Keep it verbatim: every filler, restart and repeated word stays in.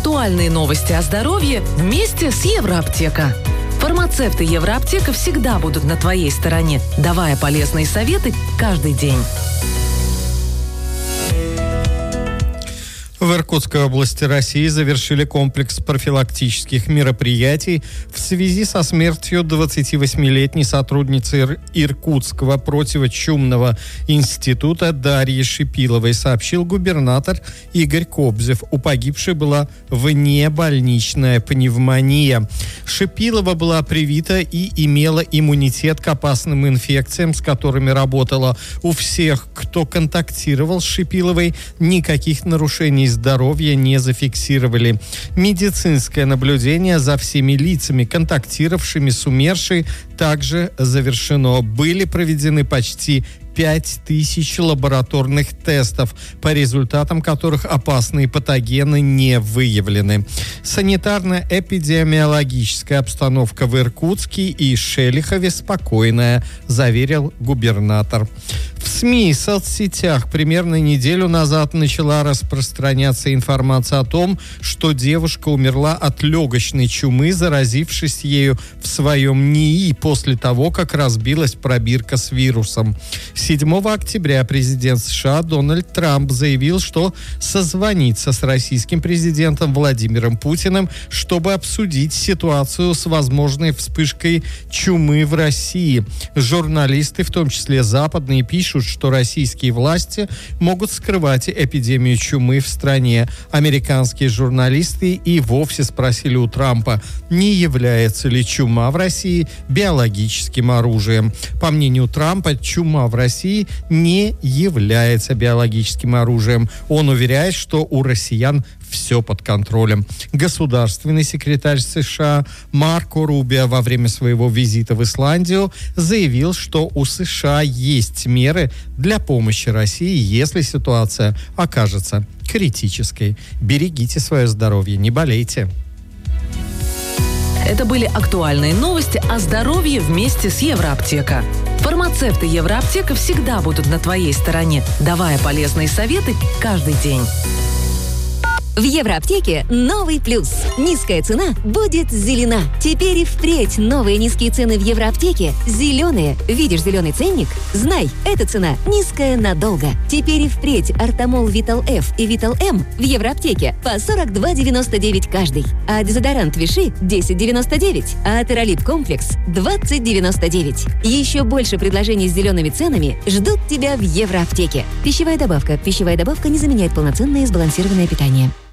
Актуальные новости о здоровье вместе с Евроаптека. Фармацевты Евроаптека всегда будут на твоей стороне, давая полезные советы каждый день. В Иркутской области России завершили комплекс профилактических мероприятий в связи со смертью двадцативосьмилетней сотрудницы Ир- Иркутского противочумного института Дарьи Шипиловой, сообщил губернатор Игорь Кобзев. У погибшей была внебольничная пневмония. Шипилова была привита и имела иммунитет к опасным инфекциям, с которыми работала. У всех, кто контактировал с Шипиловой, никаких нарушений здоровья не зафиксировали. Медицинское наблюдение за всеми лицами, контактировавшими с умершей, также завершено. Были проведены почти пять тысяч лабораторных тестов, по результатам которых опасные патогены не выявлены. Санитарно-эпидемиологическая обстановка в Иркутске и Шелихове спокойная, заверил губернатор. В СМИ и соцсетях примерно неделю назад начала распространяться информация о том, что девушка умерла от легочной чумы, заразившись ею в своем НИИ после того, как разбилась пробирка с вирусом. седьмого октября президент США Дональд Трамп заявил, что созвонится с российским президентом Владимиром Путиным, чтобы обсудить ситуацию с возможной вспышкой чумы в России. Журналисты, в том числе западные, пишут, что российские власти могут скрывать эпидемию чумы в стране. Американские журналисты и вовсе спросили у Трампа, не является ли чума в России биологическим оружием. По мнению Трампа, чума в России не является биологическим оружием. Он уверяет, что у россиян все под контролем. Государственный секретарь США Марко Рубио во время своего визита в Исландию заявил, что у США есть меры для помощи России, если ситуация окажется критической. Берегите свое здоровье, не болейте. Это были актуальные новости о здоровье вместе с Евроаптека. Фармацевты Евроаптека всегда будут на твоей стороне, давая полезные советы каждый день. В Евроаптеке новый плюс. Низкая цена будет зелена. Теперь и впредь новые низкие цены в Евроаптеке зеленые. Видишь зеленый ценник? Знай, эта цена низкая надолго. Теперь и впредь Артамол Витал F и Витал М в Евроаптеке по сорок два девяносто девять каждый. А дезодорант Виши десять девяносто девять. А Атеролип Комплекс двадцать девяносто девять. Еще больше предложений с зелеными ценами ждут тебя в Евроаптеке. Пищевая добавка. Пищевая добавка не заменяет полноценное сбалансированное питание.